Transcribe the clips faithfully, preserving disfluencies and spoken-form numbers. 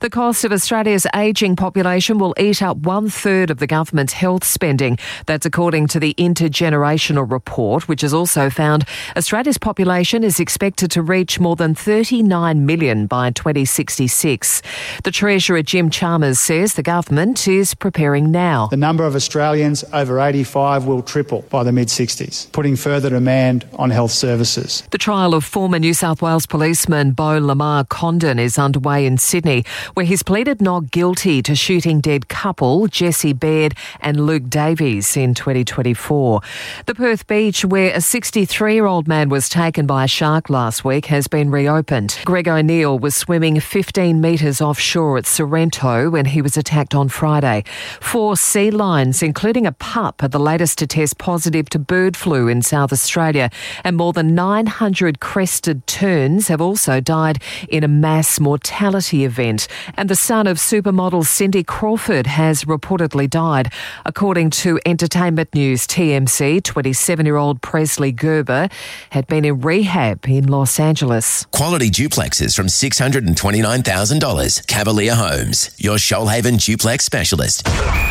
The cost of Australia's ageing population will eat up one-third of the government's health spending. That's according to the Intergenerational Report, which has also found Australia's population is expected to reach more than thirty-nine million by twenty sixty-six. The Treasurer, Jim Chalmers, says the government is preparing now. The number of Australians over eighty-five will triple by the mid-sixties, putting further demand on health services. The trial of former New South Wales policeman Beau Lamar Condon is underway in Sydney, where he's pleaded not guilty to shooting dead couple Jesse Baird and Luke Davies in twenty twenty-four. The Perth beach, where a sixty-three-year-old man was taken by a shark last week, has been reopened. Greg O'Neill was swimming fifteen metres offshore at Sorrento when he was attacked on Friday. Four sea lions, including a pup, are the latest to test positive to bird flu in South Australia, and more than nine hundred crested terns have also died in a mass mortality event. And the son of supermodel Cindy Crawford has reportedly died. According to Entertainment News T M C, twenty-seven-year-old Presley Gerber had been in rehab in Los Angeles. Quality duplexes from six hundred twenty-nine thousand dollars. Cavalier Homes, your Shoalhaven duplex specialist.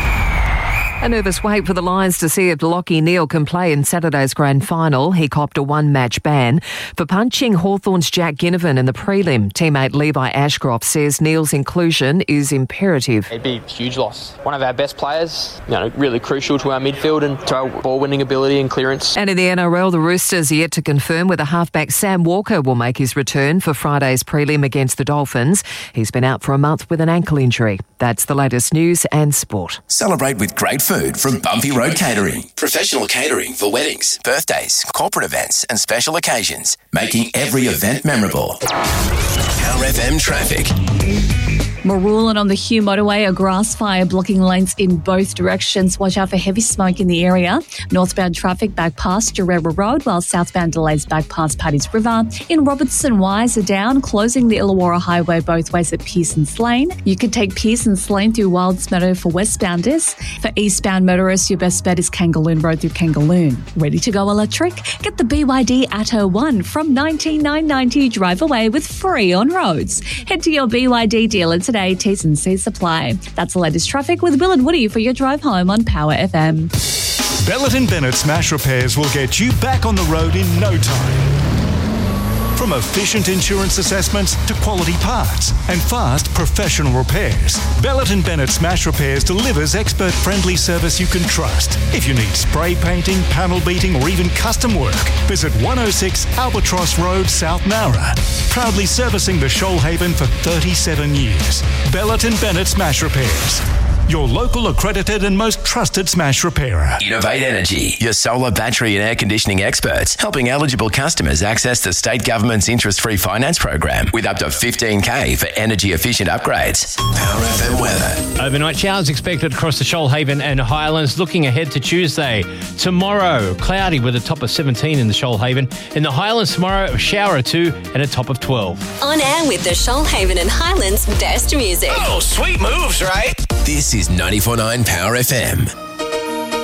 A nervous wait for the Lions to see if Lachie Neale can play in Saturday's grand final. He copped a one-match ban for punching Hawthorn's Jack Ginnivan in the prelim. Teammate Levi Ashcroft says Neale's inclusion is imperative. It'd be a huge loss. One of our best players, you know, really crucial to our midfield and to our ball-winning ability and clearance. And in the N R L, the Roosters are yet to confirm whether halfback Sam Walker will make his return for Friday's prelim against the Dolphins. He's been out for a month with an ankle injury. That's the latest news and sport. Celebrate with great food from Bumpy Road Catering. Professional catering for weddings, birthdays, corporate events and special occasions, making every event memorable. Power F M traffic. Marulan on the Hugh motorway, a grass fire blocking lanes in both directions. Watch out for heavy smoke in the area. Northbound traffic back past Jarrera Road, while southbound delays back past Paddy's River. In Robertson, wires are down, closing the Illawarra Highway both ways at Pearson's Lane. You can take Pearson's Lane through Wilds Meadow for westbounders. For eastbound motorists, your best bet is Kangaloon Road through Kangaloon. Ready to go electric? Get the B Y D Atto one from nineteen nine ninety. Drive away with free on roads. Head to your B Y D dealer today. T's and C's apply. That's the latest traffic with Will and Woody for your drive home on Power F M. Bellett and Bennett Smash Repairs will get you back on the road in no time. From efficient insurance assessments to quality parts and fast professional repairs, Bellett and Bennett Smash Repairs delivers expert-friendly service you can trust. If you need spray painting, panel beating or even custom work, visit one oh six Albatross Road, South Nowra. Proudly servicing the Shoalhaven for thirty-seven years. Bellett and Bennett Smash Repairs. Your local accredited and most trusted smash repairer. Innovate Energy, your solar battery and air conditioning experts, helping eligible customers access the state government's interest-free finance program with up to fifteen K for energy-efficient upgrades. Power F M weather. Overnight showers expected across the Shoalhaven and Highlands. Looking ahead to Tuesday. Tomorrow, cloudy with a top of seventeen in the Shoalhaven. In the Highlands tomorrow, a shower or two and a top of twelve. On air with the Shoalhaven and Highlands best music. Oh, sweet moves, right? This is ninety-four point nine Power F M.